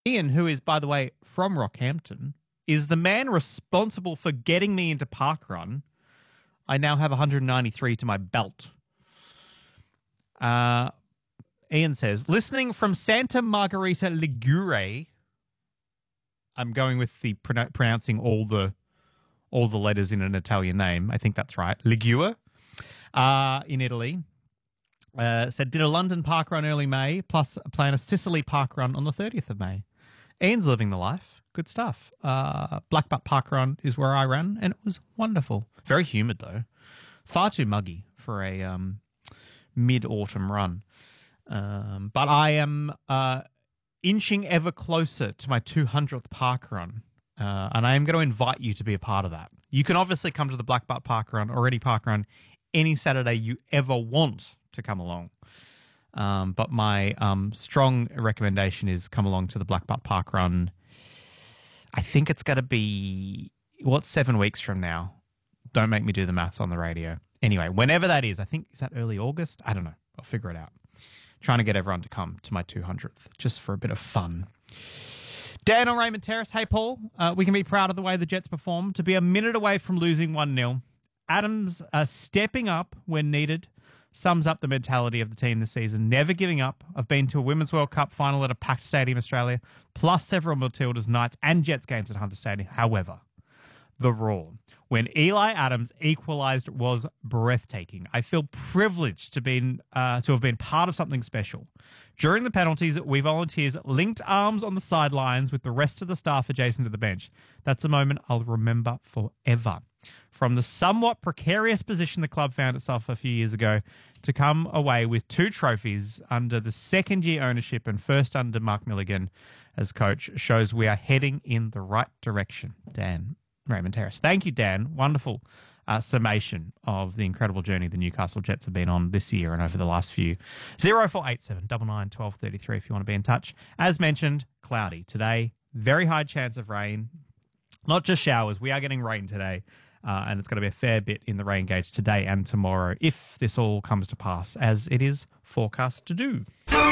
Ian, who is, by the way, from Rockhampton, is the man responsible for getting me into parkrun. I now have 193 to my belt. Ian says, listening from Santa Margherita Ligure. I'm going with the pronouncing all the letters in an Italian name. I think that's right. Ligure, in Italy. Said, did a London parkrun early May, plus plan a Sicily parkrun on the 30th of May. Ian's living the life. Good stuff. Blackbutt Parkrun is where I ran, and it was wonderful. Very humid, though. Far too muggy for a mid-autumn run. But I am inching ever closer to my 200th parkrun, and I am going to invite you to be a part of that. You can obviously come to the Blackbutt Parkrun or any parkrun any Saturday you ever want to come along. But my strong recommendation is come along to the Blackbutt Parkrun. I think it's going to be, 7 weeks from now? Don't make me do the maths on the radio. Anyway, whenever that is, I think, is that early August? I don't know. I'll figure it out. Trying to get everyone to come to my 200th just for a bit of fun. Dan on Raymond Terrace. Hey, Paul. We can be proud of the way the Jets performed. To be a minute away from losing 1-0. Adams stepping up when needed. Sums up the mentality of the team this season. Never giving up. I've been to a Women's World Cup final at a packed stadium, Australia, plus several Matildas Knights and Jets games at Hunter Stadium. However, the roar. When Eli Adams equalised was breathtaking. I feel privileged to have been part of something special. During the penalties, we volunteers linked arms on the sidelines with the rest of the staff adjacent to the bench. That's a moment I'll remember forever. From the somewhat precarious position the club found itself a few years ago to come away with 2 trophies under the second-year ownership and first under Mark Milligan as coach shows we are heading in the right direction. Dan, Raymond Terrace. Thank you, Dan. Wonderful summation of the incredible journey the Newcastle Jets have been on this year and over the last few. 0487 99 12 33 if you want to be in touch. As mentioned, cloudy today. Very high chance of rain. Not just showers. We are getting rain today. And it's going to be a fair bit in the rain gauge today and tomorrow if this all comes to pass, as it is forecast to do.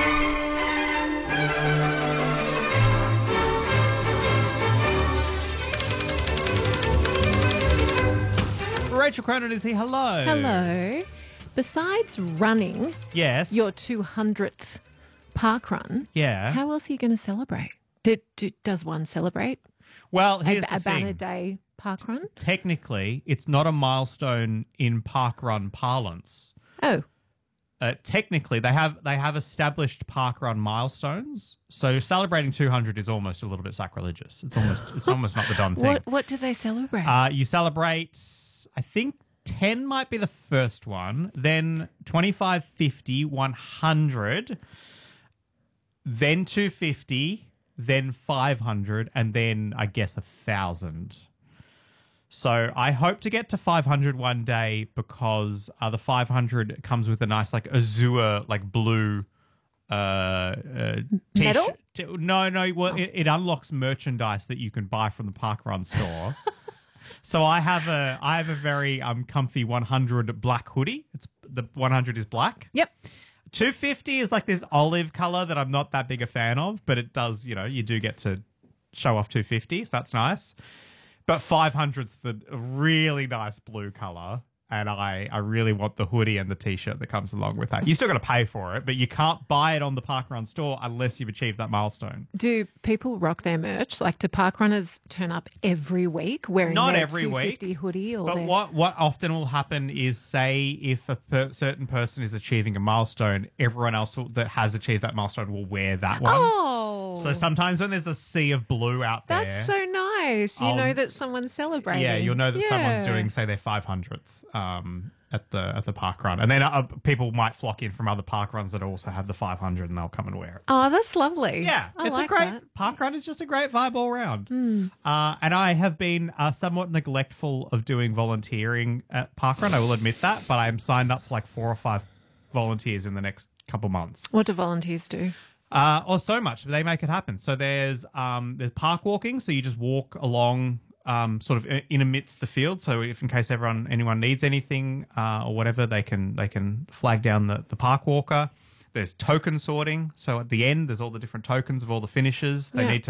Rachel Cronin is here. Hello. Hello. Besides running yes, your 200th parkrun, yeah, how else are you going to celebrate? Does one celebrate well, here's a the thing. Banner Day parkrun? Technically, it's not a milestone in parkrun parlance. Oh. Technically, they have established parkrun milestones. So celebrating 200 is almost a little bit sacrilegious. It's almost not the done thing. What do they celebrate? You celebrate, I think 10 might be the first one, then 25, 50, 100, then 250, then 500, and then I guess 1,000. So I hope to get to 500 one day because the 500 comes with a nice like azure, like blue medal? No. Well, it unlocks merchandise that you can buy from the Parkrun store. So I have a very comfy 100 black hoodie. The 100 is black. Yep. 250 is like this olive color that I'm not that big a fan of, but it does, you do get to show off 250, so that's nice. But 500's the really nice blue color, and I really want the hoodie and the T-shirt that comes along with that. You still got to pay for it, but you can't buy it on the Parkrun store unless you've achieved that milestone. Do people rock their merch? Like, do parkrunners turn up every week wearing Not their every 250 week, hoodie? Or but what often will happen is, say, if a certain person is achieving a milestone, everyone else that has achieved that milestone will wear that one. Oh. So sometimes when there's a sea of blue out there... That's so nice. You know that someone's celebrating. Yeah, you'll know that someone's doing, say, their 500th at the parkrun. And then people might flock in from other parkruns that also have the 500 and they'll come and wear it. Oh, that's lovely. Yeah, I it's like a great that. parkrun. Is just a great vibe all around. And I have been somewhat neglectful of doing volunteering at parkrun. I will admit that, but I am signed up for like 4 or 5 volunteers in the next couple months. What do volunteers do? Or so much. They make it happen. So there's park walking. So you just walk along sort of in amidst the field. So if in case anyone needs anything or whatever, they can flag down the park walker. There's token sorting. So at the end, there's all the different tokens of all the finishes. They Yeah. need to